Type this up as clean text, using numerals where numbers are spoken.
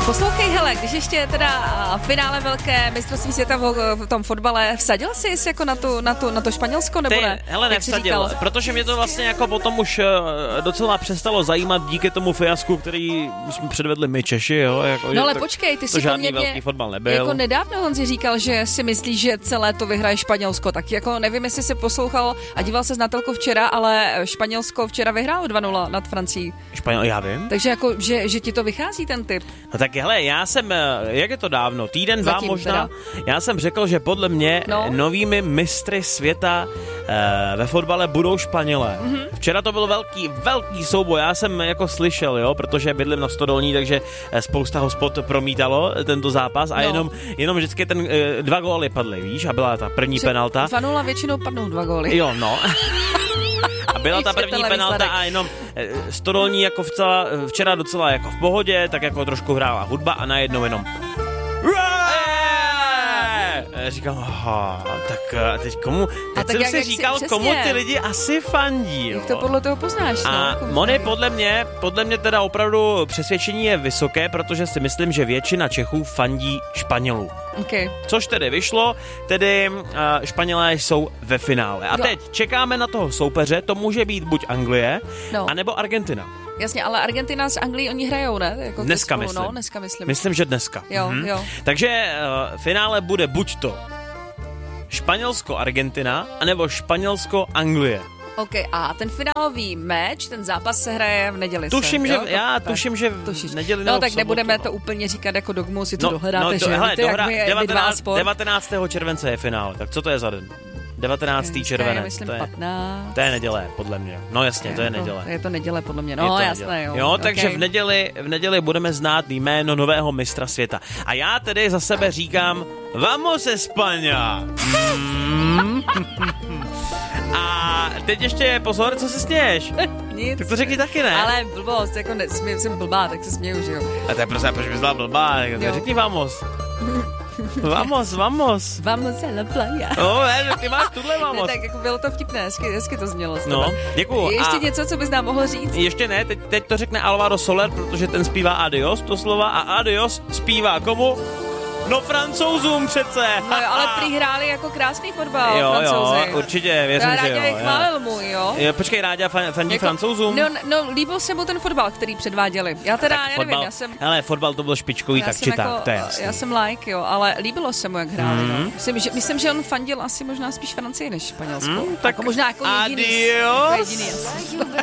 Poslouchej, hele, když ještě teda finále velké mistrovství světa v tom fotbale, vsadil jsi jako na to Španělsko, nebo ne? Hele, nevsadil, protože mě to vlastně jako potom už docela přestalo zajímat díky tomu fiasku, který jsme předvedli my Češi, jo. Jako, no ale počkej, ty si žádný velký fotbal nebyl. Jako nedávno Honzi říkal, že si myslí, že celé to vyhraje Španělsko, tak jako nevím, jestli se poslouchal a díval se na telko včera, ale Španělsko včera vyhrálo 2-0 nad Francií. Já vím. Takže jako, že ti to vychází ten tip. No tak hele, já jsem, jak je to dávno, týden, dva možná, já jsem řekl, že podle mě novými mistry světa ve fotbale budou Španělé. Mm-hmm. Včera to byl velký souboj, já jsem jako slyšel, jo, protože bydlím na Stodolní, takže spousta hospod promítalo tento zápas a jenom vždycky 2 góly padly, víš, a byla ta první penalta. 2-0 většinou padnou 2 góly. Jo, no. A byla ta první penalta a jenom Stodolní jako včera docela jako v pohodě, tak jako trošku hrála hudba a najednou jenom říkám, tak teď komu, teď jsem si říkal, komu ty lidi asi fandí. Jak to podle toho poznáš? A Moni, podle mě teda opravdu přesvědčení je vysoké, protože si myslím, že většina Čechů fandí Španělů. Okay. Což tedy vyšlo, tedy Španělé jsou ve finále. A teď čekáme na toho soupeře, to může být buď Anglie, anebo Argentina. Jasně, ale Argentina s Anglií oni hrajou, ne? Jako dneska myslím. No, dneska myslím. Myslím, že dneska. Jo. Takže finále bude buď to Španělsko-Argentina, anebo Španělsko-Anglie. OK, a ten finálový meč, ten zápas se hraje v neděli. Tuším, že v neděli nebo no tak v sobotu, nebudeme to úplně říkat jako dogmu, si to dohledáte, že hele, víte, jak my 19. července je finále, tak co to je za den? 19. červenec. Myslím 15. To je neděle, podle mě. No jasně, to je neděle. Je to neděle, podle mě. No jasné, jo. Jo, takže v neděli budeme znát jméno nového mistra světa. A já tedy za sebe říkám Vamos España! A teď ještě pozor, co se směješ? Nic. Tak to řekni taky, ne? Ale blbost, jako jsem blbá, tak se směju, že jo. A to je prostě, proč bys byla blbá? Řekni vamos. Vamos. Vamos a la playa. No, ty máš tuhle vamos. Ne, tak jako bylo to vtipné, hezky to znělo. No, děkuju. Ještě něco, co bys nám mohl říct? Ještě ne, teď to řekne Alvaro Soler, protože ten zpívá adios, to slova, a adios zpívá komu? No Francouzům přece. No jo, ale prý hráli jako krásný fotbal, jo, Francouzi. Jo, určitě, věřím, že jo. Ráďa je chválil můj, jo. Počkej, Ráďa fandí jako, Francouzům? No, líbil se mu ten fotbal, který předváděli. Já teda, nevím, já jsem... Hele, fotbal to byl špičkový, tak či tak, to je jasný. Já jsem like, jo, ale líbilo se mu, jak hráli, no. Myslím, že on fandil asi možná spíš Francii než Španělsku. Tak možná jako jediný. Adios. Jediný,